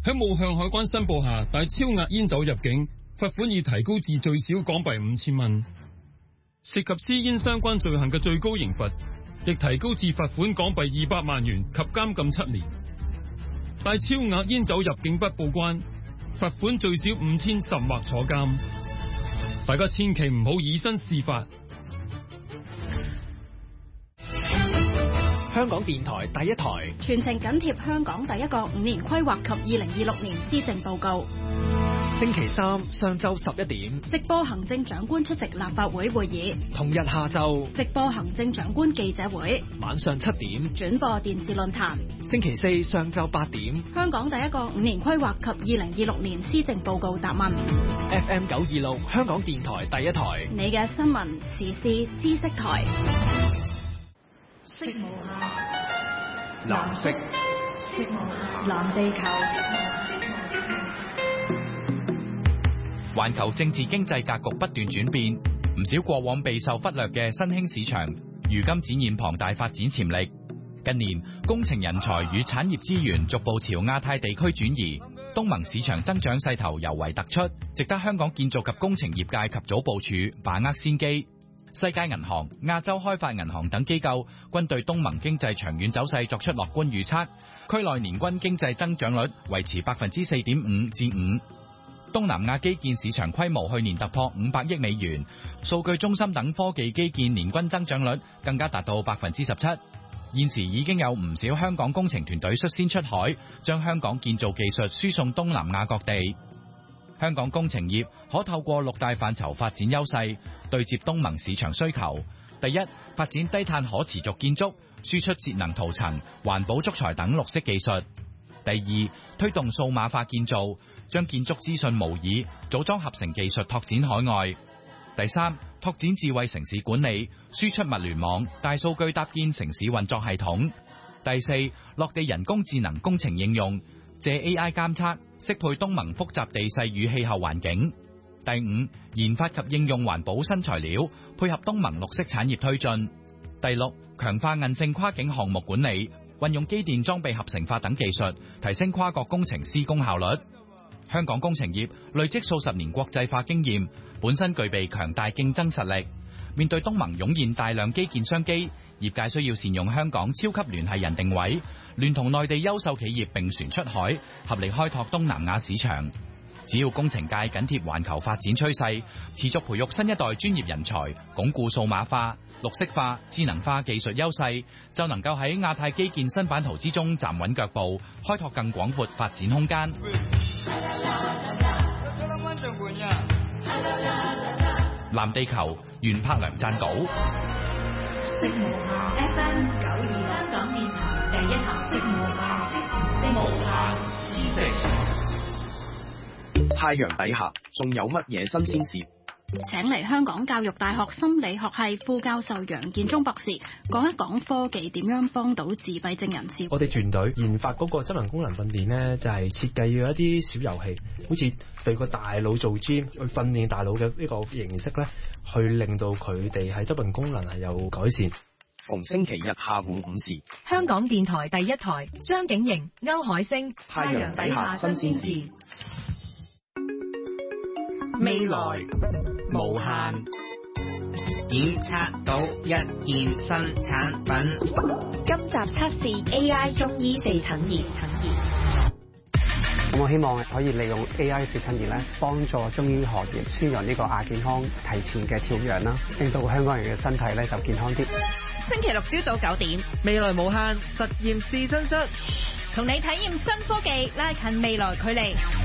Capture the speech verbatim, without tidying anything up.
喺冇向海關申報下帶超額煙酒入境，罰款已提高至最少港幣五千蚊。涉及私煙相關罪行嘅最高刑罰亦提高至罰款港幣二百萬元及監禁七年。帶超額煙酒入境不報關，罰款最少五千甚或坐監。大家千祈唔好以身試法。 香港電台第一台全程緊貼香港第一個五年規劃及二零二六年施政報告。 星期三上晝十一點直播行政長官出席立法會會議， 同日下晝直播行政長官記者會， 晚上七點轉播電視論壇。 星期四上晝八點香港第一個五年規劃及二零二六年施政報告答問。 F M 九二六香港電台第一台， 你嘅新聞時事知識台。 色無限，藍色，色無限，藍地球。 環球政治經濟格局不斷轉變，唔少過往備受忽略嘅新興市場，如今展現龐大發展潛力。近年工程人才與產業資源逐步朝亞太地區轉移，東盟市場增長勢頭尤為突出，值得香港建造及工程業界及早部署，把握先機。世界銀行、亞洲開發銀行等機構均對東盟經濟長遠走勢作出樂觀預測，區內年均經濟增長率維持百分之四點五至五。東南亞基建市場規模去年突破五百億美元，數據中心等科技基建年均增長率更加達到百分之十七。現時已經有唔少香港工程團隊率先出海，將香港建造技術輸送東南亞各地。香港工程業可透過六大範疇發展優勢，對接東盟市場需求。第一，發展低碳可持續建築，輸出節能塗層、環保竹材等綠色技術。第二，推動數碼化建造，將建築資訊模擬、組裝合成技術拓展海外。第三，拓展智慧城市管理，輸出物聯網、大數據搭建城市運作系統。第四，落地人工智能工程應用，借 A I 監測，適配東盟複雜地勢與氣候環境。第五，研發及應用環保新材料，配合東盟綠色產業推進。第六，強化韌性跨境項目管理，運用機電裝備合成法等技術，提升跨國工程施工效率。香港工程業累積數十年國際化經驗，本身具備強大競爭實力。面對東盟湧現大量基建商機，業界需要善用香港超級聯繫人定位，聯同內地優秀企業並船出海，合力開拓東南亞市場。只要工程界緊貼環球發展趨勢，持續培育新一代專業人才，鞏固數碼化、綠色化、智能化技術優勢，就能夠喺亞太基建新版圖之中站穩腳步，開拓更廣闊發展空間。藍地球，袁柏良撰稿。 F M 九二香港電台第一台，色無限，知識。 太陽底下仲有乜嘢新鮮事？ 請嚟香港教育大學心理學系副教授楊建忠博士講一講科技點樣幫到自閉症人士。 我哋團隊研發嗰個質能功能訓練呢，就係設計咗一啲小遊戲，好似對個大腦做 gym 去訓練大腦嘅呢個形式咧，去令到佢哋喺執行功能係有改善。 逢星期日下午五時， 香港電台第一台，張景瑩、歐海星， 太陽底下新鮮事。 未來無限，檢測到一件新產品。 今集測試 A I 中醫四診儀。 咁我希望可以利用 A I 四診儀咧，幫助中醫行業宣揚呢個亞健康提前嘅調養啦，令到香港人嘅身體咧就健康啲。 星期六朝早九點， 未來無限實驗試新室， 同你體驗新科技，拉近未來距離。